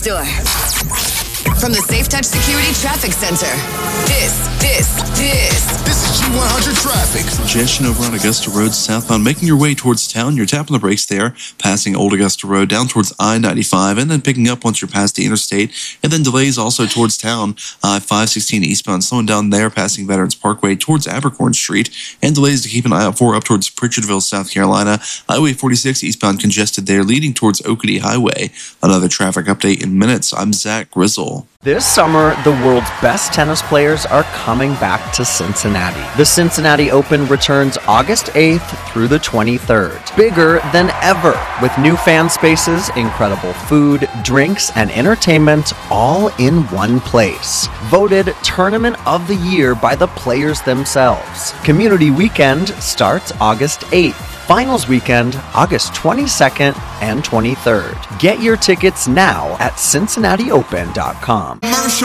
store. From the Safe Touch Security Traffic Center, this is G100 traffic. Congestion over on Augusta Road southbound, making your way towards town. You're tapping the brakes there, passing Old Augusta Road down towards I-95, and then picking up once you're past the interstate. And then delays also towards town, 516 eastbound, slowing down there, passing Veterans Parkway towards Abercorn Street, and delays to keep an eye out for up towards Pritchardville, South Carolina. Highway 46 eastbound congested there, leading towards Oakady Highway. Another traffic update in minutes. I'm Zach Grizzle. This summer, the world's best tennis players are coming back to Cincinnati. The Cincinnati Open returns August 8th through the 23rd. Bigger than ever, with new fan spaces, incredible food, drinks, and entertainment all in one place. Voted Tournament of the Year by the players themselves. Community Weekend starts August 8th. Finals weekend, August 22nd and 23rd. Get your tickets now at CincinnatiOpen.com.